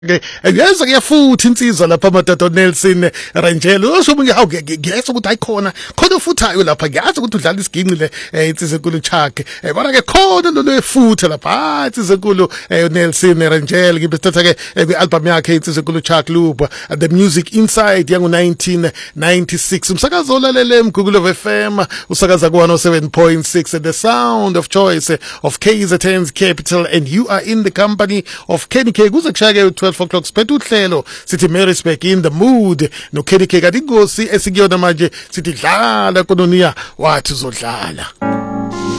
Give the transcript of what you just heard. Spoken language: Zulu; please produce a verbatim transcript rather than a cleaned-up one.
ke yaza kuyafutha insizwa lapha madoda Nelson Rengel usho ukuthi hawu ngiyeza ukuthi ayikhona khona ufuthayo lapha ngiyazi ukuthi udlala isiginqile insizwa enkulu Chuck kodwa ke khona lo efutha lapha insizwa enkulu Nelson Rengel ngibesithatha ke kwi-album yakhe insizwa enkulu Chuck Luba The Music Inside yango nineteen ninety-six umsakazo olalele mGoogle F M usakaza ku one oh seven point six The Sound of Choice of K Z N's Capital, and you are in the company of Kenny K kuze kushaya twelve o'clock siphethe uhlelo sithi Mary'sburg in the mood no Kenny K kanti ingosi esikuyona manje sithi dlala kononiya wathi uzodlala.